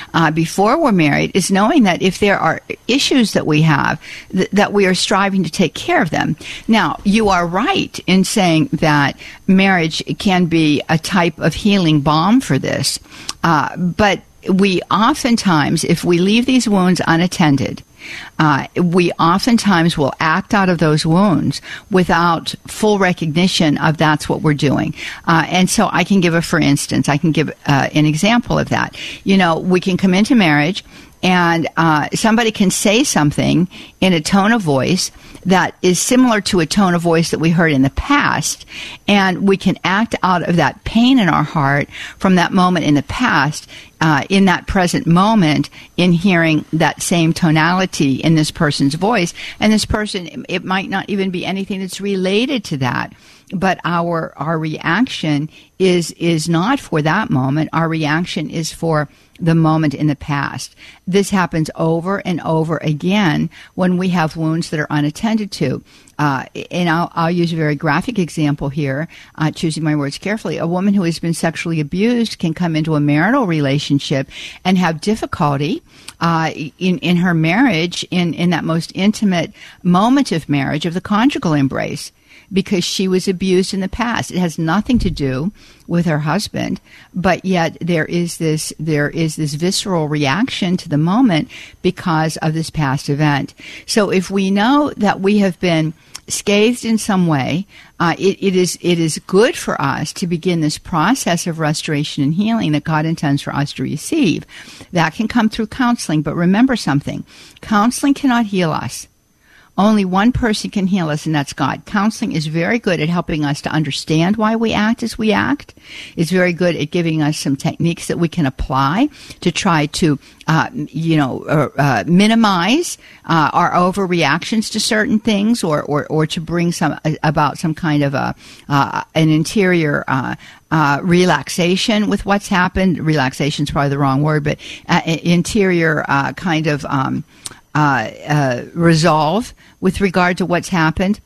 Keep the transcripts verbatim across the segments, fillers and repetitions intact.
uh, before we're married is knowing that if there are issues that we have, th- that we are striving to take care of them. Now, you are right in saying that marriage can be a type of healing balm for this, uh, but we oftentimes, if we leave these wounds unattended, Uh, we oftentimes will act out of those wounds without full recognition of that's what we're doing. Uh, and so I can give a, for instance, I can give uh, an example of that. You know, we can come into marriage and uh, somebody can say something in a tone of voice that is similar to a tone of voice that we heard in the past, and we can act out of that pain in our heart from that moment in the past, uh, in that present moment, in hearing that same tonality in this person's voice. And this person, it might not even be anything that's related to that, but our our reaction is is not for that moment. Our reaction is for the moment in the past. This happens over and over again when we have wounds that are unattended to. Uh, and I'll, I'll use a very graphic example here, uh, choosing my words carefully. A woman who has been sexually abused can come into a marital relationship and have difficulty uh, in, in her marriage, in, in that most intimate moment of marriage, of the conjugal embrace, because she was abused in the past. It has nothing to do with her husband, but yet there is this there is this visceral reaction to the moment because of this past event. So if we know that we have been scathed in some way, uh, it, it is it is good for us to begin this process of restoration and healing that God intends for us to receive. That can come through counseling, but remember something: counseling cannot heal us. Only one person can heal us, and that's God. Counseling is very good at helping us to understand why we act as we act. It's very good at giving us some techniques that we can apply to try to, uh, you know, uh, uh, minimize uh, our overreactions to certain things, or, or, or to bring some uh, about some kind of a uh, an interior uh, uh, relaxation with what's happened. Relaxation is probably the wrong word, but uh, interior uh, kind of um, uh, uh, resolve with regard to what's happened.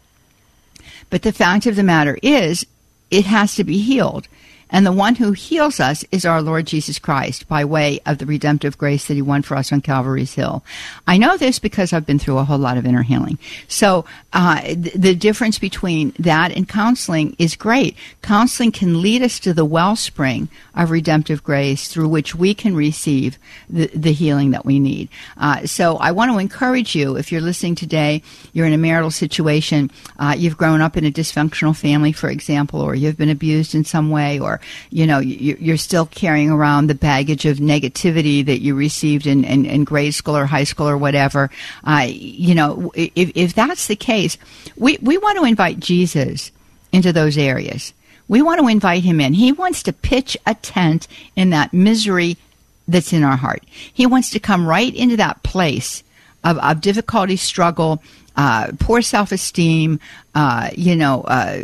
But the fact of the matter is, it has to be healed. And the one who heals us is our Lord Jesus Christ by way of the redemptive grace that he won for us on Calvary's Hill. I know this because I've been through a whole lot of inner healing. So uh, th- the difference between that and counseling is great. Counseling can lead us to the wellspring of redemptive grace through which we can receive the, the healing that we need. Uh, so I want to encourage you, if you're listening today, you're in a marital situation, uh, you've grown up in a dysfunctional family, for example, or you've been abused in some way, or you know, you're still carrying around the baggage of negativity that you received in, in, in grade school or high school or whatever. Uh, you know, if, if that's the case, we, we want to invite Jesus into those areas. We want to invite him in. He wants to pitch a tent in that misery that's in our heart. He wants to come right into that place of, of difficulty, struggle, Uh, poor self-esteem, uh, you know, uh,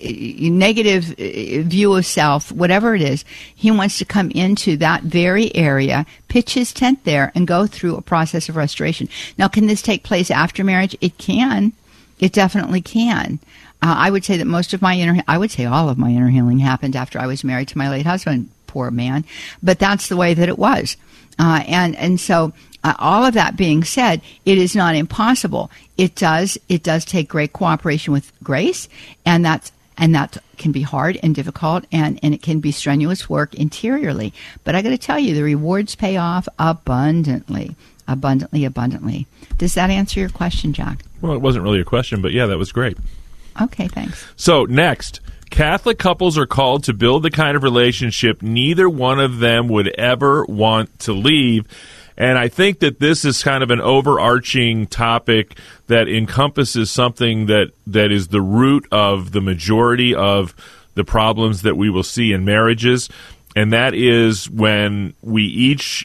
negative view of self, whatever it is. He wants to come into that very area, pitch his tent there, and go through a process of restoration. Now, can this take place after marriage? It can. It definitely can. Uh, I would say that most of my inner, I would say all of my inner healing happened after I was married to my late husband, poor man. But that's the way that it was. Uh, and, and so, Uh, all of that being said, it is not impossible. It does it does take great cooperation with grace, and that's and that can be hard and difficult, and, and it can be strenuous work interiorly. But I got to tell you, the rewards pay off abundantly, abundantly, abundantly. Does that answer your question, Jack? Well, it wasn't really a question, but yeah, that was great. Okay, thanks. So next, Catholic couples are called to build the kind of relationship neither one of them would ever want to leave. And I think that this is kind of an overarching topic that encompasses something that, that is the root of the majority of the problems that we will see in marriages, and that is when we each,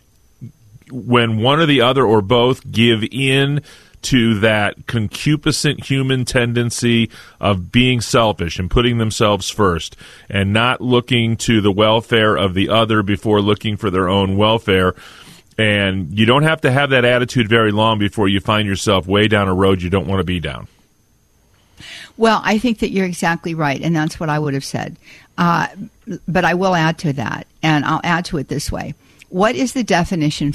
when one or the other or both give in to that concupiscent human tendency of being selfish and putting themselves first and not looking to the welfare of the other before looking for their own welfare. And you don't have to have that attitude very long before you find yourself way down a road you don't want to be down. Well, I think that you're exactly right, and that's what I would have said. Uh, but I will add to that, and I'll add to it this way. What is the definition